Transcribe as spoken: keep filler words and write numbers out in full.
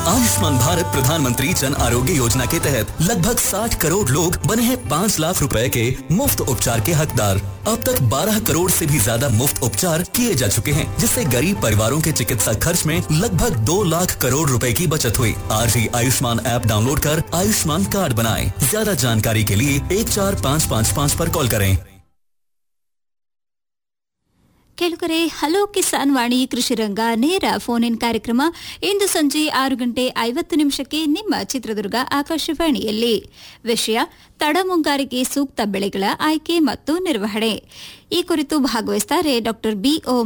आयुष्मान भारत प्रधानमंत्री जन आरोग्य योजना के तहत लगभग साठ करोड़ लोग बने हैं पाँच लाख रुपए के मुफ्त उपचार के हकदार। अब तक बारह करोड़ से भी ज्यादा मुफ्त उपचार किए जा चुके हैं, जिससे गरीब परिवारों के चिकित्सा खर्च में लगभग दो लाख करोड़ रुपए की बचत हुई। आज ही आयुष्मान ऐप डाउनलोड कर आयुष्मान कार्ड बनाएं। ज्यादा जानकारी के लिए एक चार पाँच पाँच पाँच पर कॉल करें। ಕೆಲಕರೆ ಹಲೋ ಕಿಸಾನ್ ವಾಣಿ ಕೃಷಿ ರಂಗ ನೇರ ಫೋನ್ ಇನ್ ಕಾರ್ಯಕ್ರಮ ಇಂದು ಸಂಜೆ ಆರು ಗಂಟೆ ಐವತ್ತು ನಿಮಿಷಕ್ಕೆ ನಿಮ್ಮ ಚಿತ್ರದುರ್ಗ ಆಕಾಶವಾಣಿಯಲ್ಲಿ. ವಿಷಯ ತಡಮುಂಗಾರಿಗೆ ಸೂಕ್ತ ಬೆಳೆಗಳ ಆಯ್ಕೆ ಮತ್ತು ನಿರ್ವಹಣೆ. ಈ ಕುರಿತು ಭಾಗವಹಿಸುತ್ತಾರೆ ಡಾಕ್ಟರ್ ಬಿ. ಓ